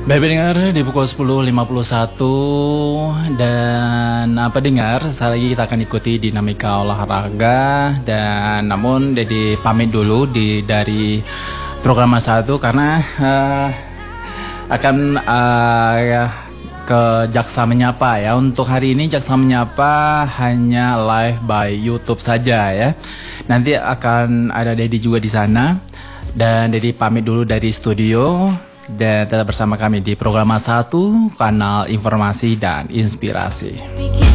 Baik pendengar di pukul 10.51 dan pendengar sekali lagi kita akan ikuti dinamika olahraga dan namun jadi pamit dulu dari program satu karena akan ke Jaksa Menyapa ya. Untuk hari ini Jaksa Menyapa hanya live by YouTube saja ya. Nanti akan ada Dedi juga di sana dan Dedi pamit dulu dari studio. Dan tetap bersama kami di program 1 kanal informasi dan inspirasi.